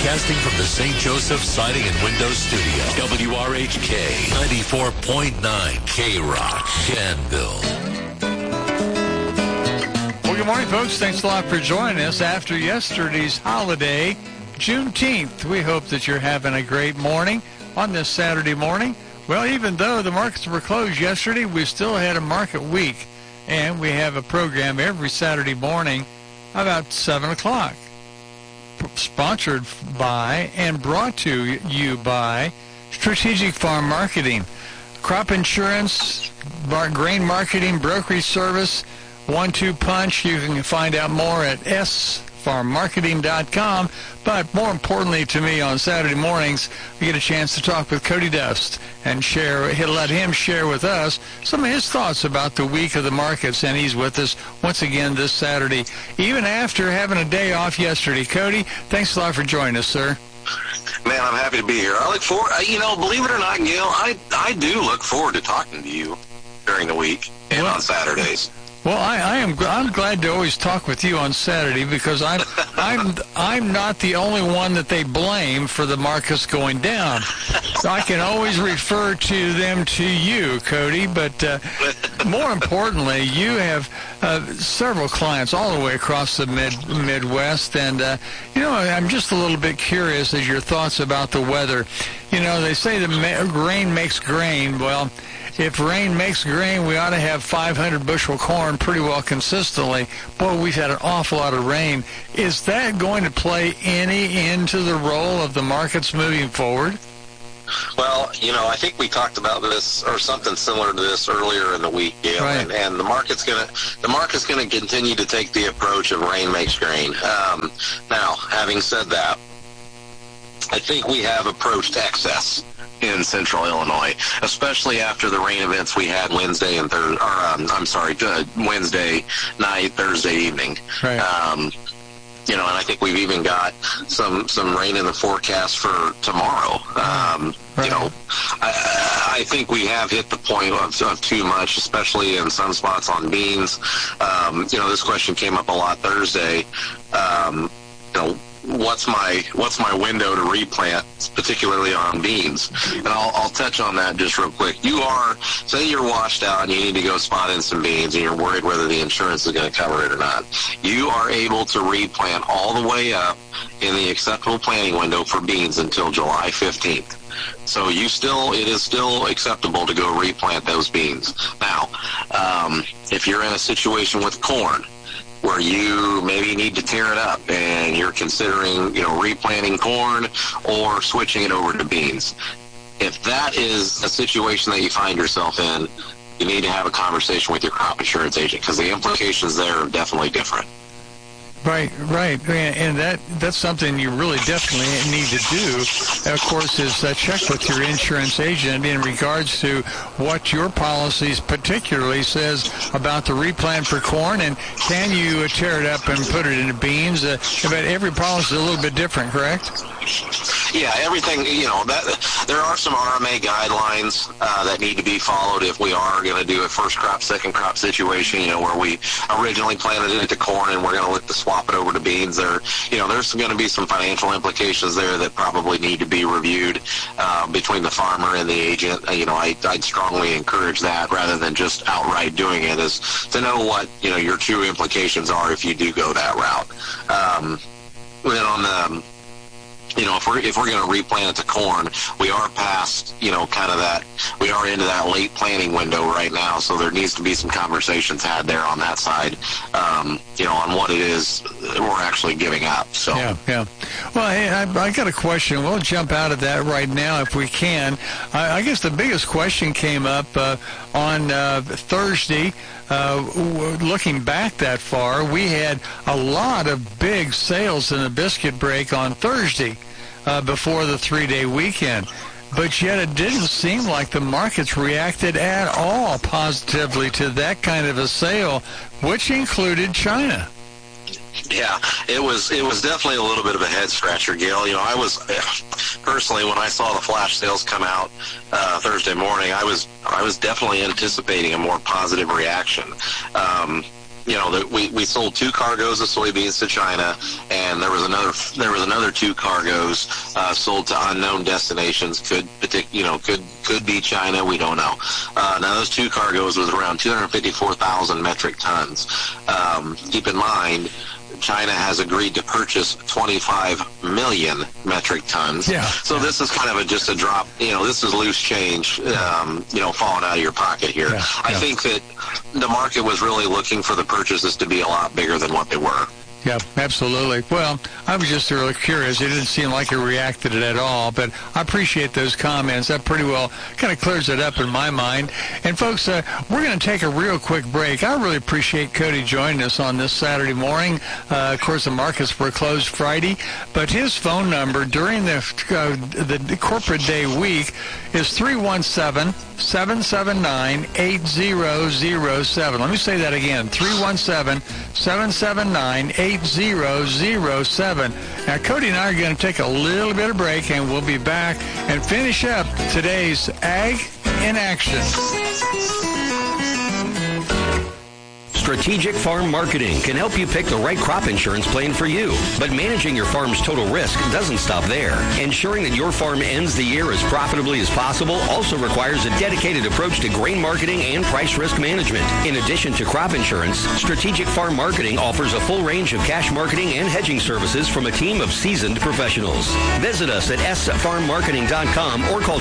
Broadcasting from the St. Joseph Siding and Windows Studio. WRHK 94.9 K-Rock, Danville. Well, good morning, folks. Thanks a lot for joining us after yesterday's holiday, Juneteenth. We hope that you're having a great morning on this Saturday morning. Well, even though the markets were closed yesterday, we still had a market week, and we have a program every Saturday morning about 7 o'clock. Sponsored by and brought to you by Strategic Farm Marketing, crop insurance, grain marketing, brokerage service, 1-2 punch. You can find out more at sfarmmarketing.com. But more importantly to me, on Saturday mornings, we get a chance to talk with Cody Dust and let him share with us some of his thoughts about the week of the markets. And he's with us once again this Saturday, even after having a day off yesterday. Cody, thanks a lot for joining us, sir. Man, I'm happy to be here. I look forward, believe it or not, Gil, I do look forward to talking to you during the week and on Saturdays. Well, I'm glad to always talk with you on Saturday because I'm not the only one that they blame for the markets going down. So I can always refer to them to you, Cody. But more importantly, you have several clients all the way across the Midwest, and I'm just a little bit curious as your thoughts about the weather. They say that rain makes grain. Well, if rain makes grain, we ought to have 500 bushel corn pretty well consistently. Boy, we've had an awful lot of rain. Is that going to play any into the role of the markets moving forward? Well, I think we talked about this or something similar to this earlier in the week, Gail, right. And the market's gonna continue to take the approach of rain makes grain. Now, having said that, I think we have approached excess in central Illinois, especially after the rain events we had Wednesday night, Thursday evening. Right. And I think we've even got some rain in the forecast for tomorrow. Right. I think we have hit the point of too much, especially in some spots on beans. This question came up a lot Thursday. What's my window to replant, particularly on beans? And I'll touch on that just real quick. Say you're washed out and you need to go spot in some beans and you're worried whether the insurance is going to cover it or not. You are able to replant all the way up in the acceptable planting window for beans until July 15th. So it is still acceptable to go replant those beans. Now, if you're in a situation with corn, where you maybe need to tear it up and you're considering, replanting corn or switching it over to beans. If that is a situation that you find yourself in, you need to have a conversation with your crop insurance agent because the implications there are definitely different. Right, and that's something you really definitely need to do, of course, is check with your insurance agent in regards to what your policies particularly says about the replant for corn, and can you tear it up and put it into beans? But every policy is a little bit different, correct? Yeah, everything, there are some RMA guidelines that need to be followed if we are going to do a first crop, second crop situation, where we originally planted it into corn and we're going to look to swap it over to beans. There's going to be some financial implications there that probably need to be reviewed between the farmer and the agent. I'd strongly encourage that rather than just outright doing it, is to know what, your true implications are if you do go that route. Then on the if we're going to replant it to corn, we are past, we are into that late planting window right now, so there needs to be some conversations had there on that side, on what it is we're actually giving up. So. Yeah. Well, hey, I got a question. We'll jump out of that right now if we can. I guess the biggest question came up on Thursday. Looking back that far, we had a lot of big sales in the biscuit break on Thursday before the 3-day weekend. But yet it didn't seem like the markets reacted at all positively to that kind of a sale, which included China. Yeah, it was definitely a little bit of a head scratcher, Gail. I was personally, when I saw the flash sales come out Thursday morning, I was definitely anticipating a more positive reaction. we sold 2 cargoes of soybeans to China, and there was another 2 cargoes sold to unknown destinations. Could be China. We don't know. Now those 2 cargoes was around 254,000 metric tons. Keep in mind, China has agreed to purchase 25 million metric tons. Yeah. So this is kind of just a drop. This is loose change, falling out of your pocket here. Yeah. I think that the market was really looking for the purchases to be a lot bigger than what they were. Yeah, absolutely. Well, I was just really curious. It didn't seem like it reacted at all, but I appreciate those comments. That pretty well kind of clears it up in my mind. And, folks, we're going to take a real quick break. I really appreciate Cody joining us on this Saturday morning. Of course, the markets were closed Friday, but his phone number during the corporate day week is 317-779-8007. Let me say that again, 317-779-8007. Now, Cody and I are going to take a little bit of break, and we'll be back and finish up today's Ag in Action. Strategic Farm Marketing can help you pick the right crop insurance plan for you. But managing your farm's total risk doesn't stop there. Ensuring that your farm ends the year as profitably as possible also requires a dedicated approach to grain marketing and price risk management. In addition to crop insurance, Strategic Farm Marketing offers a full range of cash marketing and hedging services from a team of seasoned professionals. Visit us at sfarmmarketing.com or call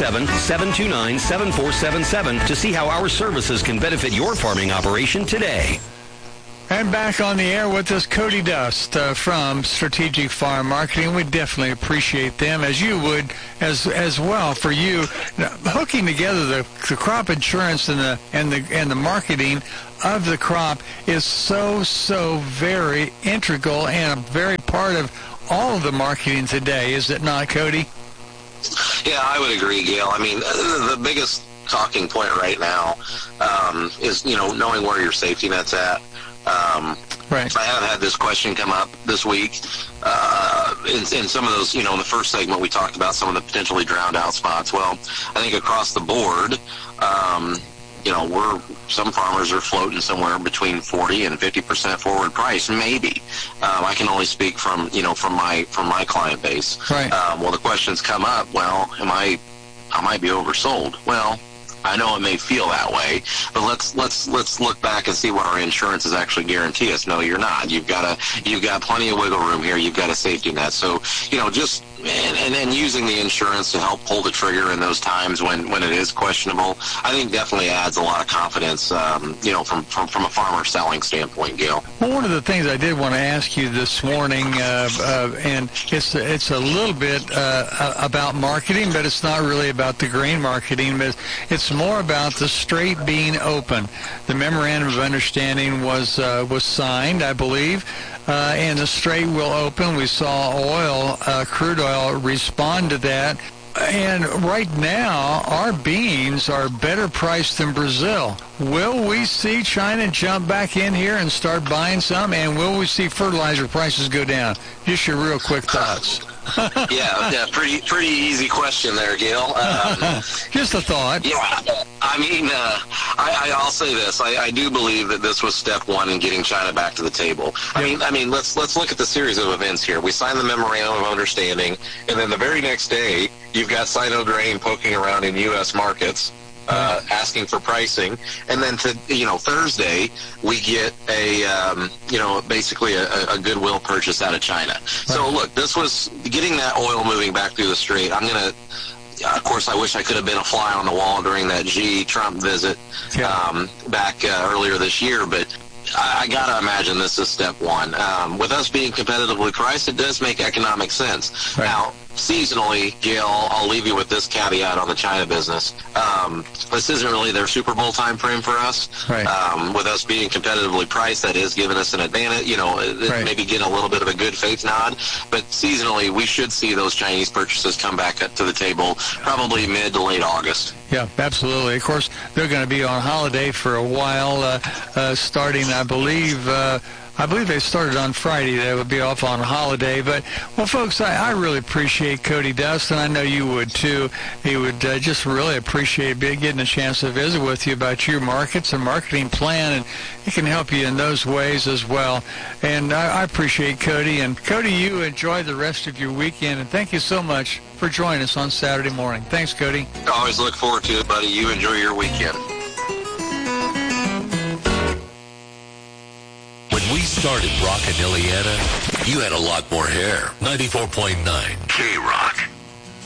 217-729-7477 to see how our services can benefit your farming operation today. And back on the air with us, Cody Dust from Strategic Farm Marketing. We definitely appreciate them, as you would as well. For you, hooking together the crop insurance and the marketing of the crop is so very integral and a very part of all of the marketing today, is it not, Cody? Yeah, I would agree, Gail. I mean, the biggest talking point right now is knowing where your safety net's at. Right. I have had this question come up this week. In some of those, in the first segment we talked about some of the potentially drowned out spots. Well, I think across the board, some farmers are floating somewhere between 40 and 50% forward price, maybe. I can only speak from my client base. Right. Well, the questions come up. Well, I might be oversold. Well, I know it may feel that way, but let's look back and see what our insurances actually guarantee us. No, you're not. You've got plenty of wiggle room here. You've got a safety net. So, just and then using the insurance to help pull the trigger in those times when it is questionable, I think definitely adds a lot of confidence, from a farmer selling standpoint, Gail. Well, one of the things I did want to ask you this morning, and it's a little bit about marketing, but it's not really about the grain marketing, but it's more about the strait being open. The memorandum of understanding was signed, I believe, and the strait will open. We saw crude oil respond to that. And right now, our beans are better priced than Brazil. Will we see China jump back in here and start buying some? And will we see fertilizer prices go down? Just your real quick thoughts. Yeah, pretty easy question there, Gail. Just a thought. Yeah, I mean, I'll say this. I do believe that this was step one in getting China back to the table. I mean, let's look at the series of events here. We signed the memorandum of understanding, and then the very next day, you've got Sino-Grain poking around in U.S. markets, asking for pricing, and then Thursday we get basically a goodwill purchase out of China. So look, this was getting that oil moving back through the strait. Of course, I wish I could have been a fly on the wall during that Trump visit back earlier this year, but I got to imagine this is step one. With us being competitively priced, it does make economic sense. Right. Now, seasonally, Gail, I'll leave you with this caveat on the China business. This isn't really their Super Bowl time frame for us. Right. With us being competitively priced, that is giving us an advantage, maybe getting a little bit of a good faith nod. But seasonally, we should see those Chinese purchases come back up to the table probably mid to late August. Yeah, absolutely. Of course, they're going to be on holiday for a while, starting, I believe, I believe they started on Friday. They would be off on holiday. But, well, folks, I really appreciate Cody Dust, and I know you would too. He would just really appreciate getting a chance to visit with you about your markets and marketing plan, and he can help you in those ways as well. And I appreciate Cody. And, Cody, you enjoy the rest of your weekend, and thank you so much for joining us on Saturday morning. Thanks, Cody. Always look forward to it, buddy. You enjoy your weekend. When we started Rock and Ileana, you had a lot more hair. 94.9 K-Rock.